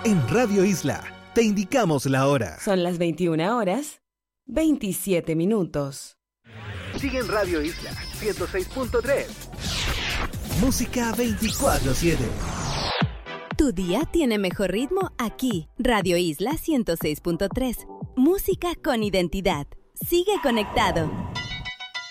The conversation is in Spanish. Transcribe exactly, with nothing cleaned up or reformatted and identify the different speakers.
Speaker 1: En Radio Isla, te indicamos la hora.
Speaker 2: Son las veintiuna horas, veintisiete minutos.
Speaker 1: Sigue en Radio Isla ciento seis punto tres. Música veinticuatro siete.
Speaker 3: Tu día tiene mejor ritmo aquí. Radio Isla ciento seis punto tres. Música con identidad. Sigue conectado.